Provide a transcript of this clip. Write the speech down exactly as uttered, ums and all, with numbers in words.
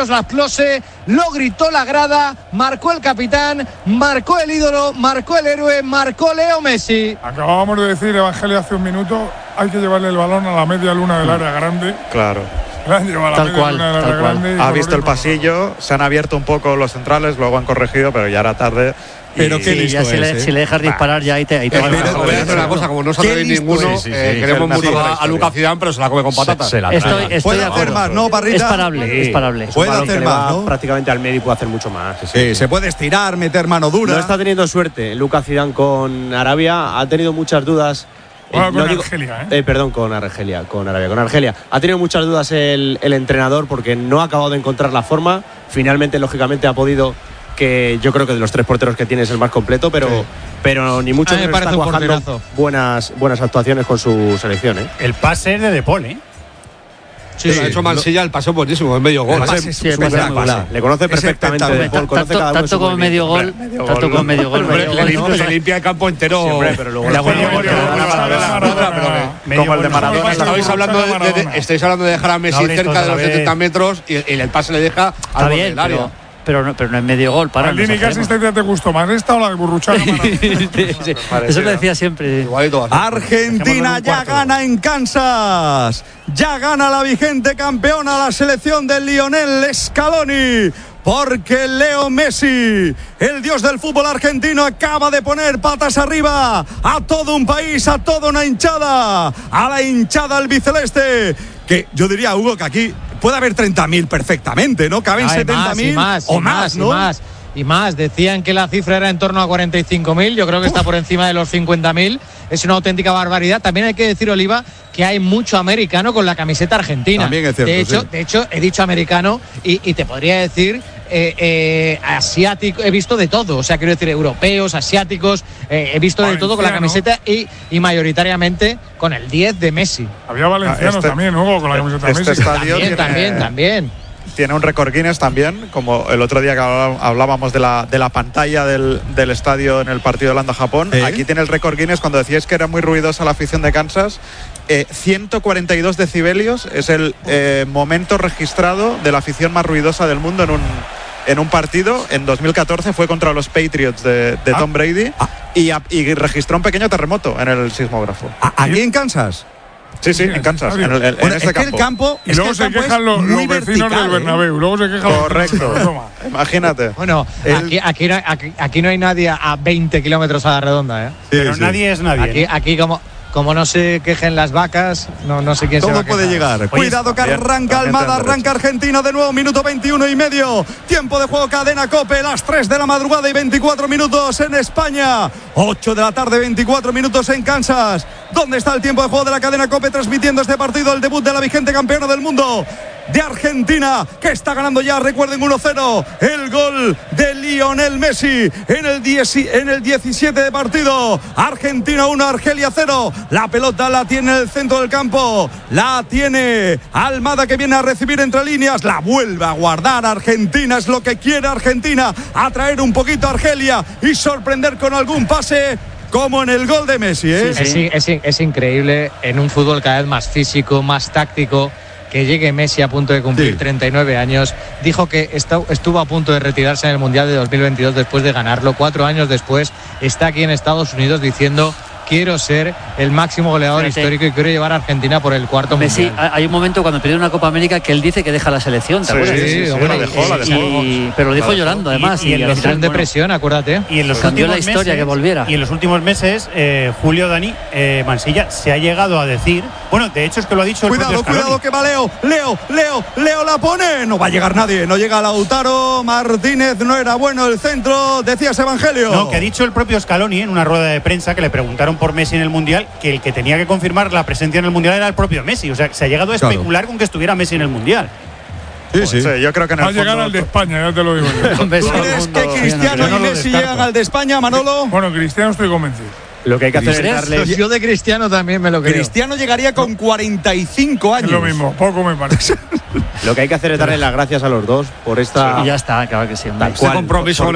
Miroslav Klose, lo gritó la grada, marcó el capitán, marcó el ídolo, marcó el héroe, marcó Leo Messi. Acabábamos de decir, Evangelio, hace un minuto, hay que llevarle el balón a la media luna del área grande. Claro. Tal cual, tal cual. Ha visto el pasillo, se han abierto un poco los centrales, luego han corregido, pero ya era tarde. Pero qué listo es, si, le, ¿eh? si le dejas disparar ya ahí te, ahí te eh, pero, voy a hacer una cosa, como no sale de ninguno, sí, sí, eh, sí, queremos sí, mucho sí, a, a Lucas Zidane, pero se la come con patatas. Se, se la estoy, estoy puede de hacer más, ¿no, Parrita? Es parable, sí. es parable. Puede hacer más, ¿no? Prácticamente al medio puede hacer mucho más. Sí, sí, se puede estirar, meter mano dura. No está teniendo suerte Lucas Zidane con Arabia, ha tenido muchas dudas. Bueno, con no digo, Argelia, ¿eh? eh, Perdón, con Argelia, con Arabia, con Argelia. Ha tenido muchas dudas el, el entrenador porque no ha acabado de encontrar la forma. Finalmente, lógicamente, ha podido, que yo creo que de los tres porteros que tiene es el más completo, pero, sí. pero ni mucho menos está cuajando buenas, buenas actuaciones con su selección. ¿eh? El pase es de De Paul, ¿eh? Sí, sí, lo ha hecho Mansilla, el pase buenísimo, es medio gol. El pase es sí, el pase pase. Le conoce perfectamente De Paul, conoce cada uno tanto como medio gol, tanto como medio gol. Le limpia el campo entero. Siempre, pero luego como el de Maradona. Estáis hablando de, estáis hablando de dejar a Messi cerca de los setenta metros y el pase le deja al borde del área. Pero no, pero no es medio gol. Para Maldini, ¿qué asistencia te gustó más? ¿Esta o la de Burruchaga? sí, sí. Eso lo decía siempre. Argentina ya gana en Kansas. Ya gana la vigente campeona, la selección de Lionel Scaloni. Porque Leo Messi, el dios del fútbol argentino, acaba de poner patas arriba a todo un país, a toda una hinchada, a la hinchada albiceleste. Que yo diría, Hugo, que aquí puede haber treinta mil perfectamente, ¿no? Caben setenta mil o más, ¿no? Y más, y más. Decían que la cifra era en torno a cuarenta y cinco mil. Yo creo que Uf. está por encima de los cincuenta mil. Es una auténtica barbaridad. También hay que decir, Oliva, que hay mucho americano con la camiseta argentina. También es cierto, de hecho, sí. de hecho, he dicho americano y, y te podría decir eh, eh, asiático. He visto de todo. O sea, quiero decir, europeos, asiáticos. Eh, he visto Valenciano. de todo con la camiseta y, y mayoritariamente con el diez de Messi. Había valencianos este, también, Hugo, con la camiseta de este Messi. Estadio También, tiene, también, también. Tiene un récord Guinness también, como el otro día que hablábamos de la, de la pantalla del, del estadio en el partido de Holanda-Japón. ¿Eh? Aquí tiene el récord Guinness, cuando decíais que era muy ruidosa la afición de Kansas. Eh, ciento cuarenta y dos decibelios es el eh, momento registrado de la afición más ruidosa del mundo en un, en un partido. En dos mil catorce fue contra los Patriots de, de Tom Brady ah. y, a, y registró un pequeño terremoto en el sismógrafo. ¿Aquí en Kansas? Sí, sí, en Kansas, en, el, en, bueno, en este es que campo. el campo. Y luego se quejan los, los vecinos del Bernabéu. ¿eh? Luego se quejan Correcto. los Imagínate. Bueno, el, aquí, aquí, no, aquí, aquí no hay nadie a veinte kilómetros a la redonda, ¿eh? Sí, pero sí. nadie es nadie. Aquí, aquí como. Como no se quejen las vacas, no, no sé quién Todo se va a puede llegar. Oye, Cuidado que arranca Almada, arranca Argentina de nuevo, minuto veintiuno y medio. Tiempo de juego, cadena COPE, las tres de la madrugada y veinticuatro minutos en España. ocho de la tarde, veinticuatro minutos en Kansas. ¿Dónde está el tiempo de juego de la cadena COPE transmitiendo este partido, el debut de la vigente campeona del mundo? De Argentina, que está ganando ya, recuerden, uno cero. El gol de Lionel Messi en el, diez, en el diecisiete de partido. Argentina uno, Argelia cero. La pelota la tiene en el centro del campo. La tiene Almada, que viene a recibir entre líneas. La vuelve a guardar Argentina. Es lo que quiere Argentina. Atraer un poquito a Argelia y sorprender con algún pase, como en el gol de Messi, ¿eh? Sí, sí. Es, es, es increíble en un fútbol cada vez más físico, más táctico, que llegue Messi a punto de cumplir sí. treinta y nueve años. Dijo que estuvo a punto de retirarse en el Mundial de dos mil veintidós después de ganarlo. Cuatro años después está aquí en Estados Unidos diciendo: quiero ser el máximo goleador Fíjate. histórico y quiero llevar a Argentina por el cuarto Messi, mundial. Hay un momento cuando perdió una Copa América que él dice que deja la selección, ¿te sí, acuerdas? Sí, sí, sí, bueno, la dejó, la dejó. Y, pero lo dijo llorando, además. Y, y, y en los final, depresión, bueno, acuérdate. Y en los cambió últimos la historia meses, que volviera. Y en los últimos meses, eh, Julio Dani eh, Mansilla se ha llegado a decir, bueno, de hecho es que lo ha dicho cuidado, el propio Cuidado, que va Leo, Leo, Leo, Leo la pone. No va a llegar nadie, no llega Lautaro Martínez, no era bueno el centro, decías, Evangelio. No, que ha dicho el propio Scaloni en una rueda de prensa que le preguntaron por Messi en el Mundial, que el que tenía que confirmar la presencia en el Mundial era el propio Messi. O sea, se ha llegado a especular claro. con que estuviera Messi en el Mundial. Sí, sí. sí, yo creo que en el va a llegar al de España, ya te lo digo yo. ¿Tú crees que Cristiano y Messi llegan al de España, Manolo? Bueno, Cristiano estoy convencido. Lo que hay que hacer es darle. Yo de Cristiano también me lo creo. Cristiano llegaría con cuarenta y cinco años. Es lo mismo, poco me parece. Lo que hay que hacer es darle las gracias a los dos por esta. Y ya está, claro que sí. Tal cual. Compromiso